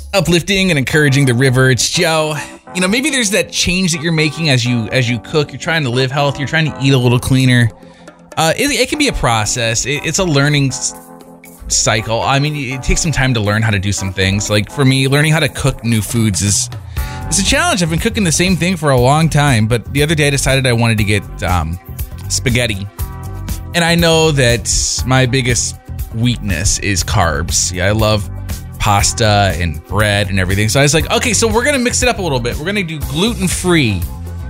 uplifting and encouraging the river. It's Joe. You know, maybe there's that change that you're making as you cook. You're trying to live healthy. You're trying to eat a little cleaner. It can be a process. It's a learning cycle. I mean, it takes some time to learn how to do some things. Like for me, learning how to cook new foods is a challenge. I've been cooking the same thing for a long time, but the other day I decided I wanted to get spaghetti. And I know that my biggest weakness is carbs. Yeah, I love pasta and bread and everything. So I was like, okay, so we're going to mix it up a little bit. We're going to do gluten-free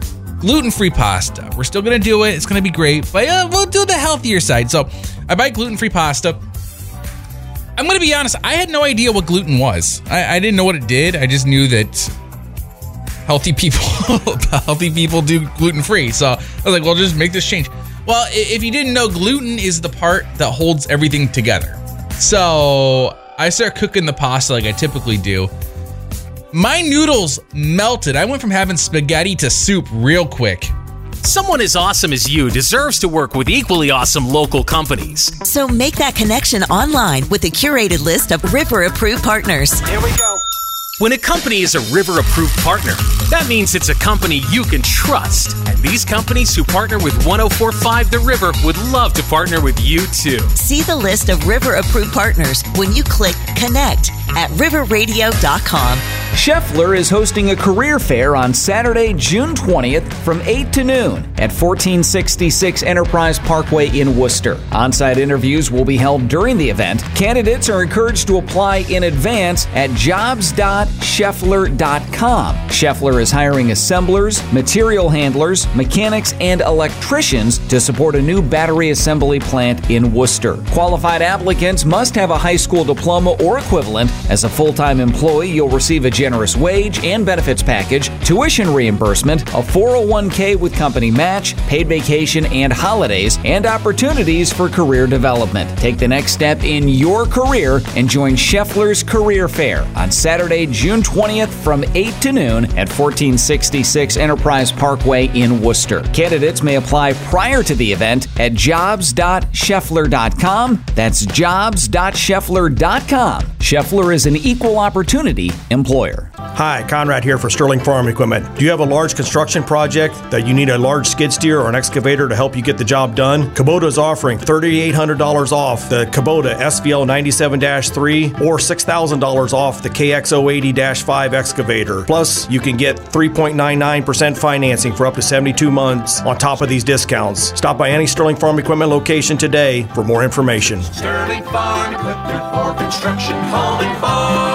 pasta. We're still going to do it. It's going to be great, but we'll do the healthier side. So I buy gluten-free pasta. I'm going to be honest. I had no idea what gluten was. I didn't know what it did. I just knew that healthy people do gluten-free. So I was like, well, just make this change. Well, if you didn't know, gluten is the part that holds everything together. So I start cooking the pasta like I typically do. My noodles melted. I went from having spaghetti to soup real quick. Someone as awesome as you deserves to work with equally awesome local companies. So make that connection online with the curated list of River-approved partners. Here we go. When a company is a River-approved partner, that means it's a company you can trust. And these companies who partner with 104.5 The River would love to partner with you too. See the list of River-approved partners when you click Connect at riverradio.com. Scheffler is hosting a career fair on Saturday, June 20th from 8 to noon at 1466 Enterprise Parkway in Worcester. On-site interviews will be held during the event. Candidates are encouraged to apply in advance at jobs.scheffler.com. Scheffler is hiring assemblers, material handlers, mechanics, and electricians to support a new battery assembly plant in Worcester. Qualified applicants must have a high school diploma or equivalent. As a full-time employee, you'll receive a generous wage and benefits package, tuition reimbursement, a 401k with company match, paid vacation and holidays, and opportunities for career development. Take the next step in your career and join Scheffler's Career Fair on Saturday, June 20th from 8 to noon at 1466 Enterprise Parkway in Worcester. Candidates may apply prior to the event at jobs.scheffler.com. That's jobs.scheffler.com. Scheffler is an equal opportunity employer. Hi, Conrad here for Sterling Farm Equipment. Do you have a large construction project that you need a large skid steer or an excavator to help you get the job done? Kubota is offering $3,800 off the Kubota SVL 97-3 or $6,000 off the KX080-5 excavator. Plus, you can get 3.99% financing for up to 72 months on top of these discounts. Stop by any Sterling Farm Equipment location today for more information. Sterling Farm Equipment for construction, home and farm.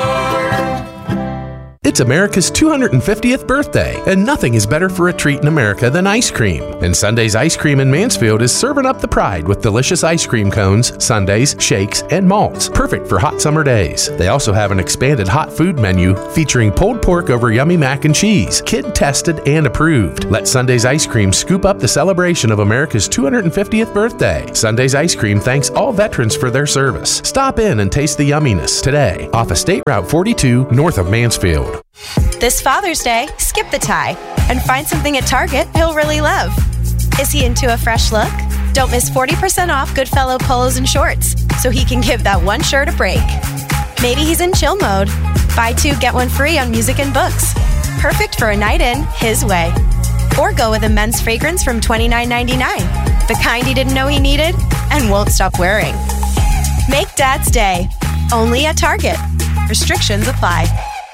It's America's 250th birthday, and nothing is better for a treat in America than ice cream. And Sunday's Ice Cream in Mansfield is serving up the pride with delicious ice cream cones, sundaes, shakes, and malts, perfect for hot summer days. They also have an expanded hot food menu featuring pulled pork over yummy mac and cheese, kid-tested and approved. Let Sunday's Ice Cream scoop up the celebration of America's 250th birthday. Sunday's Ice Cream thanks all veterans for their service. Stop in and taste the yumminess today off of State Route 42 north of Mansfield. This Father's Day, skip the tie and find something at Target he'll really love. Is he into a fresh look? Don't miss 40% off Goodfellow polos and shorts so he can give that one shirt a break. Maybe he's in chill mode. Buy two, get one free on music and books. Perfect for a night in his way. Or go with a men's fragrance from $29.99, the kind he didn't know he needed and won't stop wearing. Make Dad's Day, only at Target. Restrictions apply.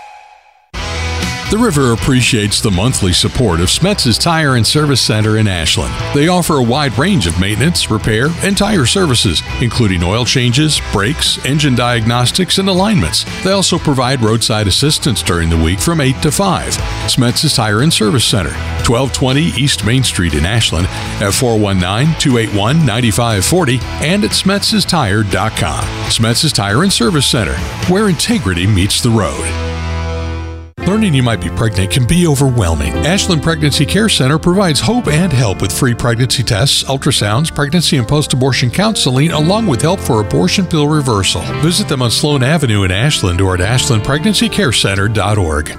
The River appreciates the monthly support of Smetz's Tire and Service Center in Ashland. They offer a wide range of maintenance, repair, and tire services, including oil changes, brakes, engine diagnostics, and alignments. They also provide roadside assistance during the week from 8 to 5. Smetz's Tire and Service Center, 1220 East Main Street in Ashland, at 419-281-9540 and at Smetz'sTire.com. Smetz's Tire and Service Center, where integrity meets the road. Learning you might be pregnant can be overwhelming. Ashland Pregnancy Care Center provides hope and help with free pregnancy tests, ultrasounds, pregnancy and post-abortion counseling, along with help for abortion pill reversal. Visit them on Sloan Avenue in Ashland or at ashlandpregnancycarecenter.org.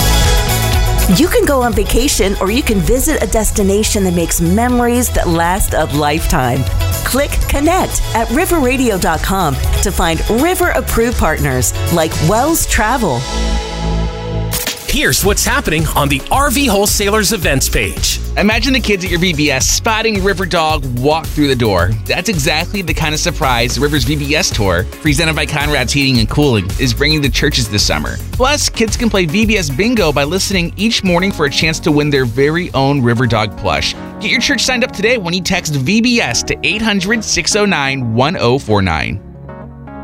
You can go on vacation or you can visit a destination that makes memories that last a lifetime. click Connect at riverradio.com to find River-approved partners like Wells Travel. Here's what's happening on the RV Wholesalers events page. Imagine the kids at your VBS spotting River Dog walk through the door. That's exactly the kind of surprise River's VBS tour, presented by Conrad's Heating and Cooling, is bringing to churches this summer. Plus, kids can play VBS Bingo by listening each morning for a chance to win their very own River Dog plush. Get your church signed up today when you text VBS to 800-609-1049.